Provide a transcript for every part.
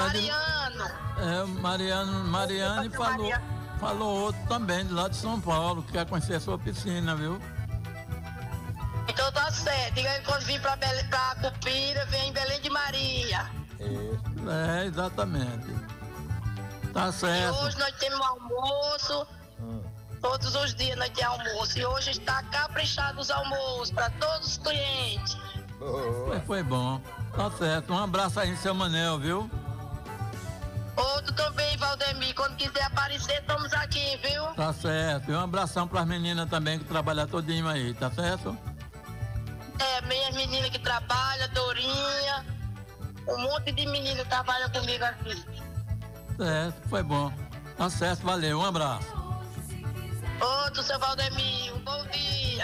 Mariano falou outro também, de lá de São Paulo, que quer conhecer a sua piscina, viu? Então tá certo. Diga ele quando vir pra Cupira, vem em Belém de Maria. É, exatamente. Tá certo. E hoje nós temos almoço. Todos os dias nós temos almoço. E hoje está caprichado os almoços para todos os clientes. Foi bom. Tá certo. Um abraço aí, seu Manel, viu? Outro também, Valdemir. Quando quiser aparecer, estamos aqui, viu? Tá certo. E um abração pras meninas também que trabalham todinho aí, tá certo? Minhas meninas que trabalham, Dorinha. Um monte de meninas trabalham comigo aqui. Certo, foi bom. Tá certo, valeu. Um abraço. Outro, seu Valdemir. Um bom dia.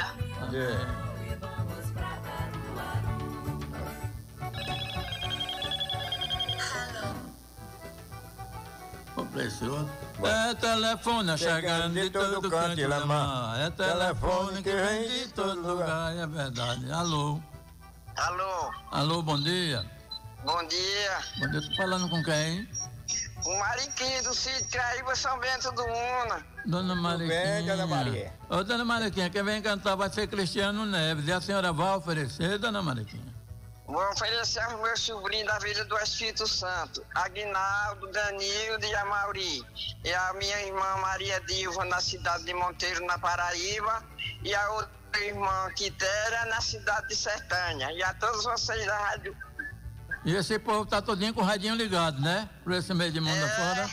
É telefone chegando de todo canto de Lamar. É telefone que vem de todo lugar, é verdade. Alô? Alô, bom dia. Bom dia. Bom dia, tô falando com quem? O Mariquinha do sítio Craíba, São Bento do Una. Dona Mariquinha. Dona Maria. Ô, Dona Mariquinha, quem vem cantar vai ser Cristiano Neves. E a senhora vai oferecer, Dona Mariquinha? Vou oferecer ao meu sobrinho da Vila do Espírito Santo, Aguinaldo, Danildo e Amauri. E a minha irmã Maria Dilva, na cidade de Monteiro, na Paraíba. E a outra irmã Quitéria, na cidade de Sertânia. E a todos vocês da rádio. E esse povo tá todinho com o radinho ligado, né? Por esse meio de mundo afora.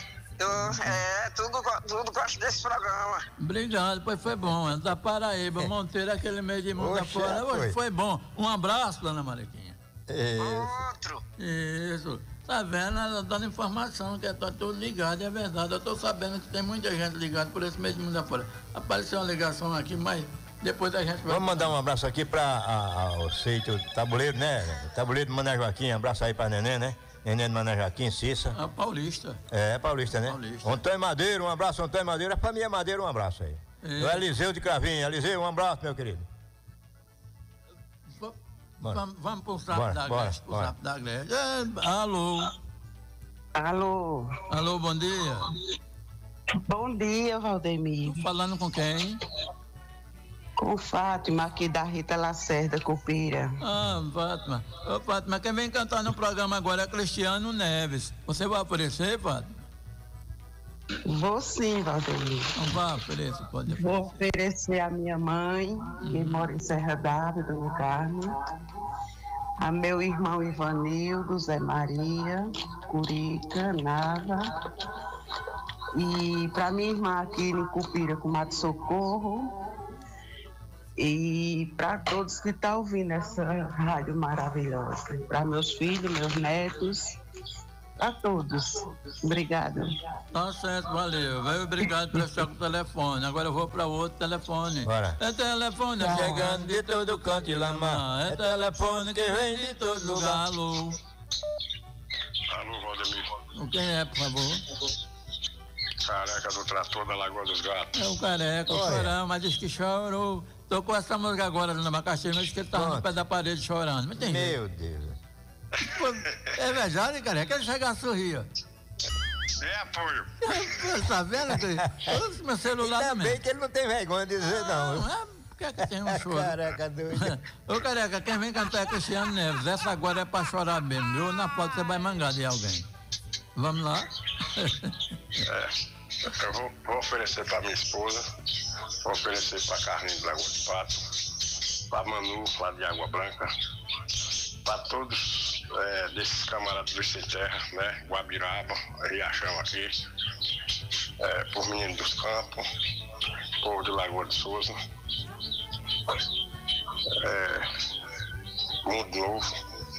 Tudo gosto desse programa. Obrigado, pois foi bom. É da Paraíba, Monteiro, aquele meio de mundo afora. Hoje foi bom. Um abraço, Dona Mariquinha. Outro. Isso. Tá vendo? Ela dando informação que tá tudo ligado, é verdade. Eu tô sabendo que tem muita gente ligada por esse meio de mundo afora. Apareceu uma ligação aqui, mas depois a gente vai... Vamos mandar um abraço aqui para o sítio Tabuleiro, né? Tabuleiro de Mané Joaquim, abraço aí pra Neném, né? Neném de Mané Joaquim, Cissa. Paulista. Paulista, né? Paulista. Antônio Madeira, um abraço, Antônio Madeira. A família Madeira, um abraço aí. O Eliseu de Cravinho. Eliseu, um abraço, meu querido. Vamos pro zap da Grécia. Alô? Alô, bom dia. Bom dia, Valdemir. Tô falando com quem? Com Fátima, aqui da Rita Lacerda, Cupira. Fátima. Ô, Fátima, quem vem cantar no programa agora é Cristiano Neves. Você vai aparecer, Fátima? Vou sim, Valdemir. Não vai oferecer, pode oferecer. Vou oferecer a minha mãe, que mora em Serra d'Água, Dona Carmen. A meu irmão Ivanildo, Zé Maria, Curica, Nava. E para minha irmã aqui em Cupira, com Mato Socorro. E para todos que estão ouvindo essa rádio maravilhosa. Para meus filhos, meus netos. A todos. Obrigada. Tá certo, valeu. Obrigado por estar com o telefone. Agora eu vou para outro telefone. Bora. É telefone chegando de todo canto de Lamar. É telefone que vem de todo lugar. Alô? Alô, Valdemir. Quem é, por favor? Careca do trator da Lagoa dos Gatos. É o Careca, o chorão, mas diz que chorou. Tô com essa música agora na macaxeira, mas diz que ele tava no pé da parede chorando. Mas tem Meu Deus. É verdade, Careca, ele chega a sorrir, ó. É apoio. Tá vendo? Que meu celular Ainda também. bem que ele não tem vergonha de dizer não. Por que é que tem um choro? Careca doido. Ô, Careca, quem vem cantar é Cristiano Neves. Essa agora é pra chorar mesmo, viu? Na foto você vai mangar de alguém. Vamos lá? Eu vou oferecer pra minha esposa, vou oferecer pra Carlinhos de Lagoa de Pato, pra Manu, lá de Água Branca, pra todos desses camaradas do Sem Terra, né? Guabiraba, Riachão aqui, por Menino dos Campos, povo de Lagoa de Souza, Mundo Novo.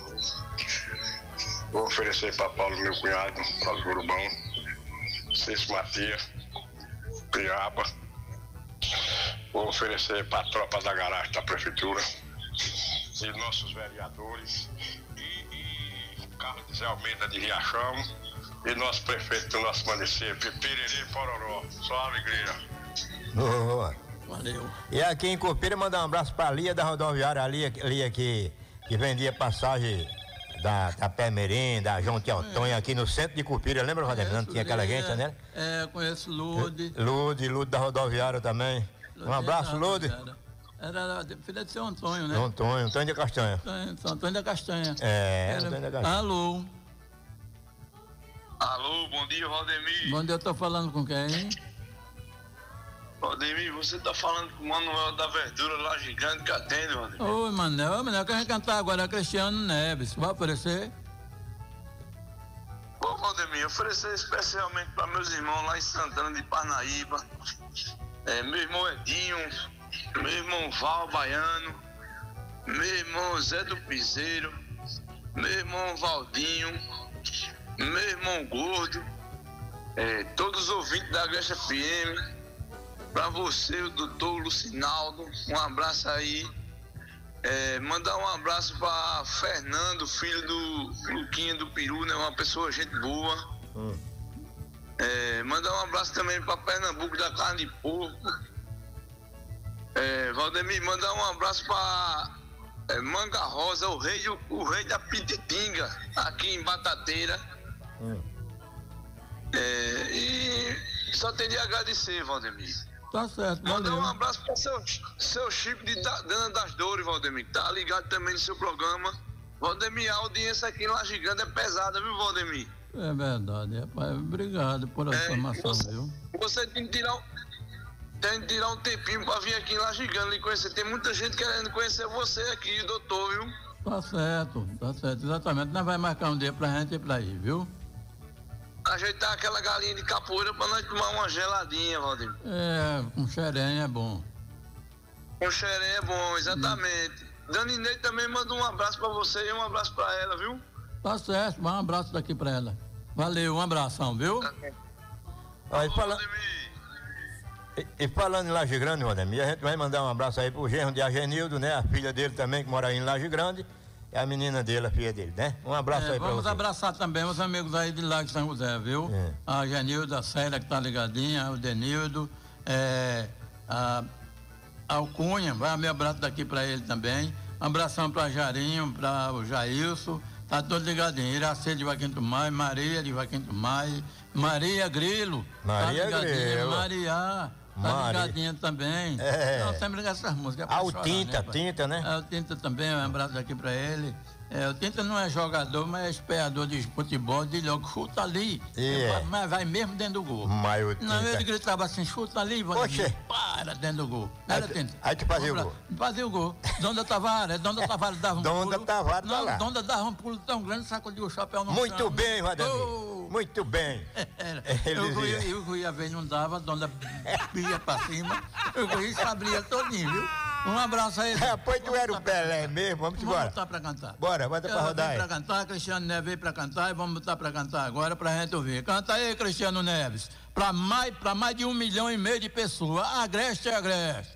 Vou oferecer para Paulo, meu cunhado, Paulo Gurubão, Cício Matias, Piaba. Vou oferecer para a tropa da garagem da prefeitura e nossos vereadores e Carlos Zé Almeida de Riachão e nosso prefeito do nosso município, Piriri Pororó. Só alegria. Boa. Valeu. E aqui em Cupira, mandar um abraço para a Lia da rodoviária, a Lia que vendia passagem da Pé Mirim, da João Teotonho, aqui no centro de Cupira, lembra, Valdemir? Não tinha aquela gente, né? Conheço Lude. Lude da rodoviária também. Um abraço, Lude. Era filha de seu Antônio, né? Antônio da Castanha. Antônio da Castanha. Antônio da Castanha. Alô, bom dia, Valdemir. bom dia, eu tô falando com quem? Valdemir, você tá falando com o Manuel da Verdura lá gigante que atende, Valdemir. Oi, Manel, que a gente cantar agora é Cristiano Neves. Vai oferecer? Ô, Valdemir, oferecer especialmente para meus irmãos lá em Santana de Parnaíba, meu irmão Edinho, meu irmão Val Baiano, meu irmão Zé do Piseiro, meu irmão Valdinho, meu irmão Gordo, todos os ouvintes da Agreste FM, para você, o doutor Lucinaldo, um abraço aí. Mandar um abraço para Fernando, filho do Luquinha do Peru, né? Uma pessoa, gente boa. Mandar um abraço também para Pernambuco da carne de porco. Valdemir, mandar um abraço para Manga Rosa, o rei da Pititinga, aqui em Batateira. E só tem de agradecer, Valdemir. Tá certo, Mandar valeu. um abraço para seu Chico de Dana das Dores, Valdemir, que tá ligado também no seu programa. Valdemir, a audiência aqui em Laje Grande é pesada, viu, Valdemir? É verdade, rapaz. Obrigado por a informação, viu? Você tem que tirar um tempinho para vir aqui em Laje Grande lhe conhecer. Tem muita gente querendo conhecer você aqui, doutor, viu? Tá certo, exatamente. Nós vamos marcar um dia pra gente ir pra aí, viu? Ajeitar aquela galinha de capoeira para nós tomar uma geladinha, Valdemir. Com xerém é bom. Com xerém é bom, exatamente. Dani Ney também manda um abraço para você e um abraço para ela, viu? Tá certo, um abraço daqui pra ela. Valeu, um abração, viu? Aí, falando em Laje Grande, Valdemir, a gente vai mandar um abraço aí pro genro de Agenildo, né? A filha dele também, que mora aí em Laje Grande. É a menina dele, a filha dele, né? Um abraço aí pra você. Vamos abraçar também os amigos aí de lá de São José, viu? A Genildo, a Célia que tá ligadinha, o Denildo, a Alcunha, vai meu abraço daqui pra ele também. Um abração pra Jarinho, pra o Jailson, tá todo ligadinho. Iracê de Joaquim Tomai, Maria de Joaquim Tomai, Maria Grilo, Maria tá ligadinha, Grilo. Maria. Tá ligadinha também. Não, sempre ligar essas músicas. O Tinta, né? O Tinta também, um abraço aqui pra ele. O Tinta não é jogador, mas é espiador de futebol, de logo, chuta ali. Mas vai mesmo dentro do gol. Não, ele gritava assim, chuta ali, para dentro do gol. Era Tinta. Aí tu fazia o gol. Fazia o gol. Donda Tavares dava um pulo. Donda dava um pulo tão grande, sacudiu o chapéu no Muito chão. bem, Valdemir. Muito bem. Eu ia ver, não dava, Donda ia pra cima, eu corri e sabria todinho, viu? Um abraço aí. Pois tu era o Pelé mesmo, vamos embora. Vamos botar pra cantar. Bora, bota pra rodar aí. Pra cantar, Cristiano Neves veio pra cantar e vamos botar pra cantar agora pra gente ouvir. Canta aí, Cristiano Neves. Pra mais de 1,5 milhão de pessoas. Agreste.